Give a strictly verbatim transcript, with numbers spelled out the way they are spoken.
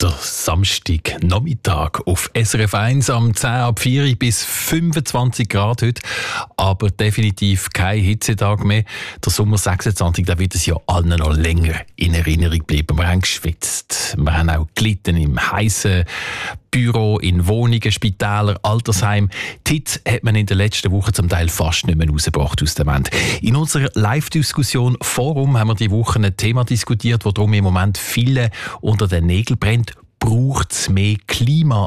Der Samstagnachmittag auf S R F eins am zehn ab vier bis fünfundzwanzig Grad heute, aber definitiv kein Hitzetag mehr. Der Sommer sechsundzwanzig, da wird es ja allen noch länger in Erinnerung bleiben. Wir haben geschwitzt, wir haben auch gelitten im heißen Büro, in Wohnungen, Spitälern, Altersheimen. Die Hitze hat man in den letzten Wochen zum Teil fast nicht mehr rausgebracht aus der Wand. In unserer Live-Diskussion Forum haben wir die Woche ein Thema diskutiert, das darum im Moment viele unter den Nägeln brennt. Braucht es mehr Klima